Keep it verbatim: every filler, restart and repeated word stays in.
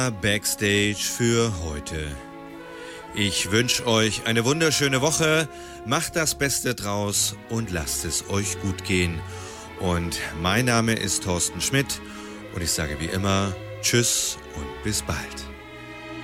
Backstage für heute. Ich wünsche euch eine wunderschöne Woche, macht das Beste draus und lasst es euch gut gehen. Und mein Name ist Thorsten Schmidt und ich sage wie immer Tschüss und bis bald.